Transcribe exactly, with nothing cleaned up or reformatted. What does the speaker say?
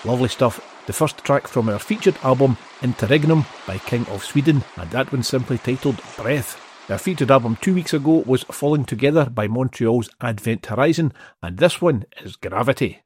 Lovely stuff. The first track from our featured album, Interregnum, by King of Sweden, and that one simply titled Breath. Our featured album two weeks ago was Falling Together by Montreal's Advent Horizon, and this one is Gravity.